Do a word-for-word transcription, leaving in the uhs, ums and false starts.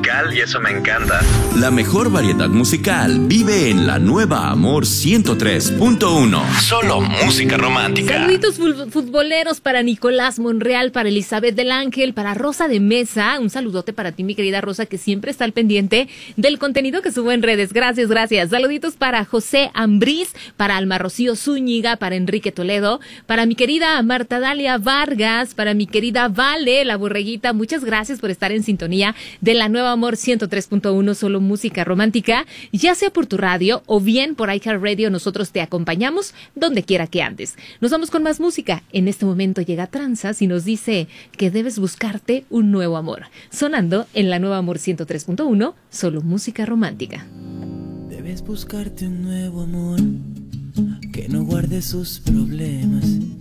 musical y eso me encanta. La mejor variedad musical vive en la nueva Amor ciento tres punto uno. Solo música romántica. Saluditos futboleros para Nicolás Monreal, para Elizabeth del Ángel, para Rosa de Mesa. Un saludote para ti, mi querida Rosa, que siempre está al pendiente del contenido que subo en redes. Gracias, gracias. Saluditos para José Ambriz, para Alma Rocío Zúñiga, para Enrique Toledo, para mi querida Marta Dalia Vargas, para mi querida Vale, la borreguita. Muchas gracias por estar en sintonía de la nueva Amor ciento tres punto uno, solo música romántica, ya sea por tu radio o bien por iHeartRadio. Nosotros te acompañamos donde quiera que andes. Nos vamos con más música. En este momento llega Tranzas y nos dice que debes buscarte un nuevo amor. Sonando en la nueva Amor ciento tres punto uno, solo música romántica. Debes buscarte un nuevo amor que no guarde sus problemas,